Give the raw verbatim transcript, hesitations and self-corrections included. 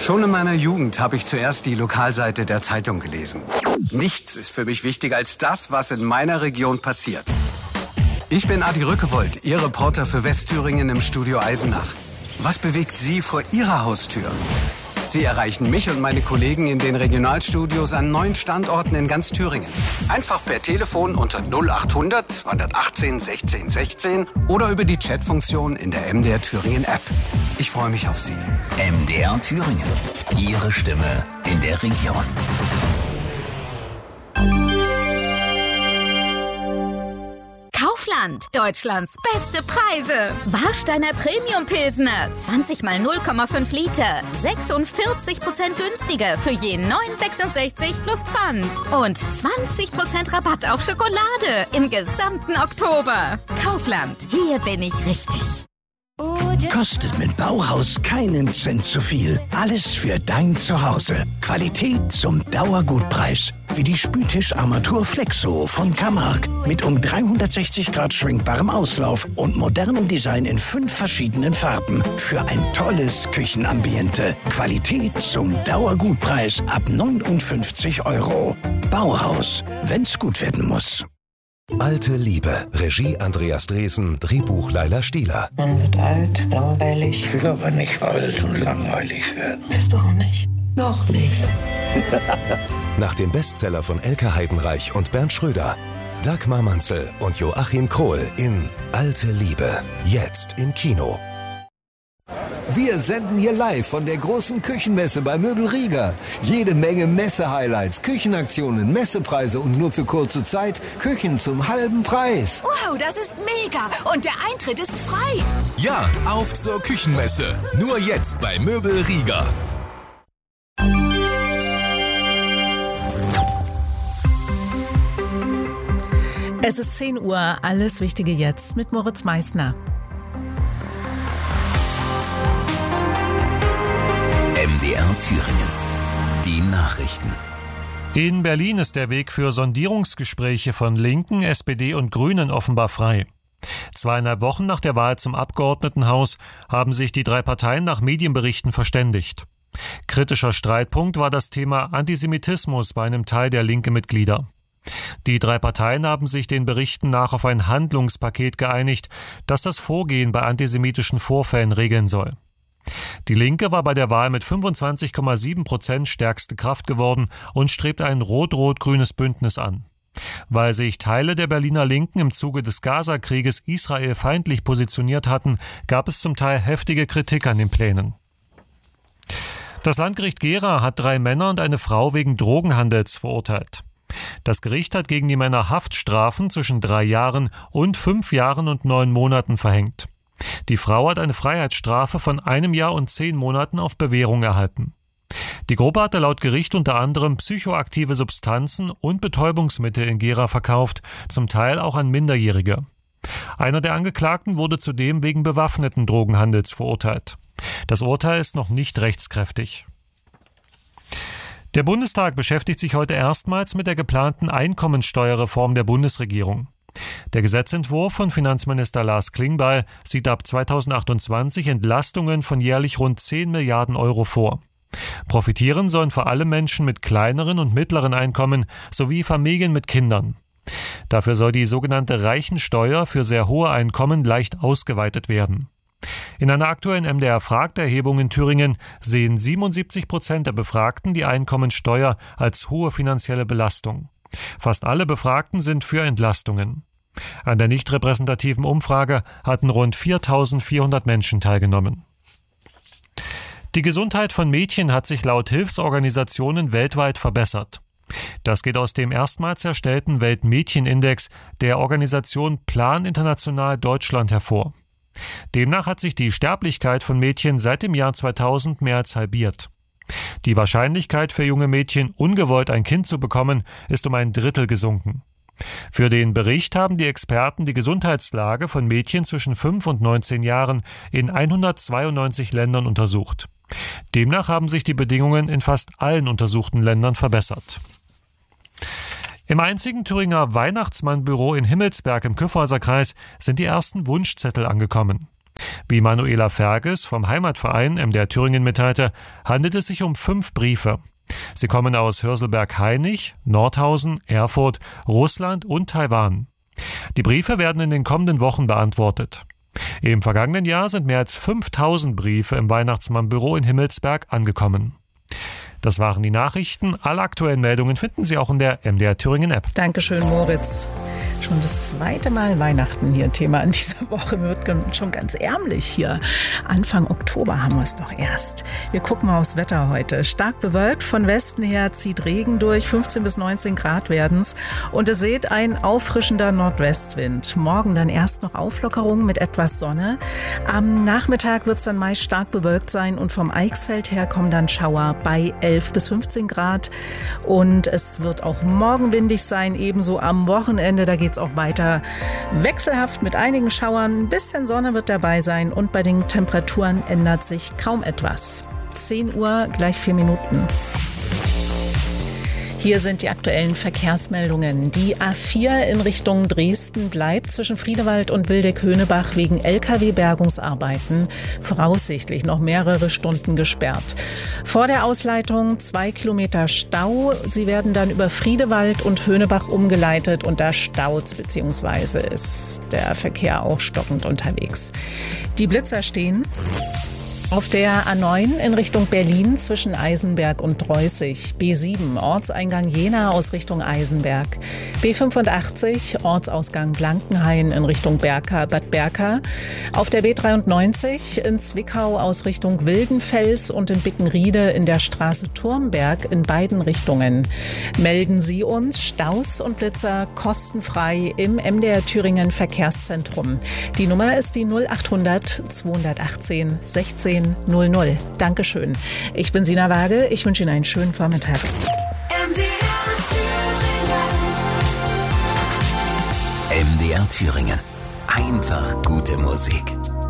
Schon in meiner Jugend habe ich zuerst die Lokalseite der Zeitung gelesen. Nichts ist für mich wichtiger als das, was in meiner Region passiert. Ich bin Adi Rückewold, Ihr Reporter für Westthüringen im Studio Eisenach. Was bewegt Sie vor Ihrer Haustür? Sie erreichen mich und meine Kollegen in den Regionalstudios an neun Standorten in ganz Thüringen. Einfach per Telefon unter null achthundert zweihundertachtzehn sechzehn sechzehn oder über die Chatfunktion in der M D R Thüringen App. Ich freue mich auf Sie. M D R Thüringen. Ihre Stimme in der Region. Kaufland, Deutschlands beste Preise. Warsteiner Premium Pilsner, zwanzig mal null Komma fünf Liter, sechsundvierzig Prozent günstiger für je neun Komma sechsundsechzig plus Pfand. Und zwanzig Prozent Rabatt auf Schokolade im gesamten Oktober. Kaufland, hier bin ich richtig. Kostet mit Bauhaus keinen Cent zu viel. Alles für dein Zuhause. Qualität zum Dauergutpreis. Wie die Spültischarmatur Flexo von Camargue. Mit um dreihundertsechzig Grad schwenkbarem Auslauf und modernem Design in fünf verschiedenen Farben. Für ein tolles Küchenambiente. Qualität zum Dauergutpreis ab neunundfünfzig Euro. Bauhaus, wenn's gut werden muss. Alte Liebe. Regie Andreas Dresen, Drehbuch Laila Stieler. Man wird alt, langweilig. Ich will aber nicht alt und langweilig werden. Bist du auch nicht? Noch nicht. Nach dem Bestseller von Elke Heidenreich und Bernd Schröder. Dagmar Manzel und Joachim Krohl in Alte Liebe. Jetzt im Kino. Wir senden hier live von der großen Küchenmesse bei Möbel Rieger. Jede Menge Messe-Highlights, Küchenaktionen, Messepreise und nur für kurze Zeit Küchen zum halben Preis. Wow, das ist mega! Und der Eintritt ist frei! Ja, auf zur Küchenmesse. Nur jetzt bei Möbel Rieger. Es ist zehn Uhr, alles Wichtige jetzt mit Moritz Meissner. M D R Thüringen. Die Nachrichten. In Berlin ist der Weg für Sondierungsgespräche von Linken, S P D und Grünen offenbar frei. Zweieinhalb Wochen nach der Wahl zum Abgeordnetenhaus haben sich die drei Parteien nach Medienberichten verständigt. Kritischer Streitpunkt war das Thema Antisemitismus bei einem Teil der Linke-Mitglieder. Die drei Parteien haben sich den Berichten nach auf ein Handlungspaket geeinigt, das das Vorgehen bei antisemitischen Vorfällen regeln soll. Die Linke war bei der Wahl mit fünfundzwanzig Komma sieben Prozent stärkste Kraft geworden und strebt ein rot-rot-grünes Bündnis an. Weil sich Teile der Berliner Linken im Zuge des Gaza-Krieges israelfeindlich positioniert hatten, gab es zum Teil heftige Kritik an den Plänen. Das Landgericht Gera hat drei Männer und eine Frau wegen Drogenhandels verurteilt. Das Gericht hat gegen die Männer Haftstrafen zwischen drei Jahren und fünf Jahren und neun Monaten verhängt. Die Frau hat eine Freiheitsstrafe von einem Jahr und zehn Monaten auf Bewährung erhalten. Die Gruppe hatte laut Gericht unter anderem psychoaktive Substanzen und Betäubungsmittel in Gera verkauft, zum Teil auch an Minderjährige. Einer der Angeklagten wurde zudem wegen bewaffneten Drogenhandels verurteilt. Das Urteil ist noch nicht rechtskräftig. Der Bundestag beschäftigt sich heute erstmals mit der geplanten Einkommensteuerreform der Bundesregierung. Der Gesetzentwurf von Finanzminister Lars Klingbeil sieht ab zweitausendachtundzwanzig Entlastungen von jährlich rund zehn Milliarden Euro vor. Profitieren sollen vor allem Menschen mit kleineren und mittleren Einkommen sowie Familien mit Kindern. Dafür soll die sogenannte Reichensteuer für sehr hohe Einkommen leicht ausgeweitet werden. In einer aktuellen M D R-Fragt-Erhebung in Thüringen sehen siebenundsiebzig Prozent der Befragten die Einkommensteuer als hohe finanzielle Belastung. Fast alle Befragten sind für Entlastungen. An der nicht repräsentativen Umfrage hatten rund viertausendvierhundert Menschen teilgenommen. Die Gesundheit von Mädchen hat sich laut Hilfsorganisationen weltweit verbessert. Das geht aus dem erstmals erstellten Weltmädchenindex der Organisation Plan International Deutschland hervor. Demnach hat sich die Sterblichkeit von Mädchen seit dem Jahr zweitausend mehr als halbiert. Die Wahrscheinlichkeit für junge Mädchen, ungewollt ein Kind zu bekommen, ist um ein Drittel gesunken. Für den Bericht haben die Experten die Gesundheitslage von Mädchen zwischen fünf und neunzehn Jahren in hundertzweiundneunzig Ländern untersucht. Demnach haben sich die Bedingungen in fast allen untersuchten Ländern verbessert. Im einzigen Thüringer Weihnachtsmannbüro in Himmelsberg im Kyffhäuser Kreis sind die ersten Wunschzettel angekommen. Wie Manuela Ferges vom Heimatverein M D R Thüringen mitteilte, handelt es sich um fünf Briefe. Sie kommen aus Hörselberg-Hainich, Nordhausen, Erfurt, Russland und Taiwan. Die Briefe werden in den kommenden Wochen beantwortet. Im vergangenen Jahr sind mehr als fünftausend Briefe im Weihnachtsmannbüro in Himmelsberg angekommen. Das waren die Nachrichten. Alle aktuellen Meldungen finden Sie auch in der M D R Thüringen App. Dankeschön, Moritz. Schon das zweite Mal Weihnachten hier Thema in dieser Woche. Wird schon ganz ärmlich hier. Anfang Oktober haben wir es doch erst. Wir gucken mal aufs Wetter heute. Stark bewölkt, von Westen her zieht Regen durch, fünfzehn bis neunzehn Grad werden's. Und es weht ein auffrischender Nordwestwind. Morgen dann erst noch Auflockerung mit etwas Sonne. Am Nachmittag wird es dann meist stark bewölkt sein und vom Eichsfeld her kommen dann Schauer bei elf bis fünfzehn Grad. Und es wird auch morgen windig sein, ebenso am Wochenende. Da geht auch weiter wechselhaft mit einigen Schauern. Ein bisschen Sonne wird dabei sein und bei den Temperaturen ändert sich kaum etwas. zehn Uhr, gleich vier Minuten. Hier sind die aktuellen Verkehrsmeldungen. Die A vier in Richtung Dresden bleibt zwischen Friedewald und Wildeck-Höhnebach wegen L K W-Bergungsarbeiten voraussichtlich noch mehrere Stunden gesperrt. Vor der Ausleitung zwei Kilometer Stau. Sie werden dann über Friedewald und Höhnebach umgeleitet und da staut's bzw. ist der Verkehr auch stockend unterwegs. Die Blitzer stehen auf der A neun in Richtung Berlin zwischen Eisenberg und Dreußig. B sieben Ortseingang Jena aus Richtung Eisenberg. B fünfundachtzig Ortsausgang Blankenhain in Richtung Berka, Bad Berka. Auf der B dreiundneunzig in Zwickau aus Richtung Wildenfels und in Bickenriede in der Straße Turmberg in beiden Richtungen. Melden Sie uns Staus und Blitzer kostenfrei im M D R Thüringen Verkehrszentrum. Die Nummer ist die null achthundert zweihundertachtzehn sechzehn null null. Dankeschön. Ich bin Sina Waage. Ich wünsche Ihnen einen schönen Vormittag. M D R Thüringen. M D R Thüringen. Einfach gute Musik.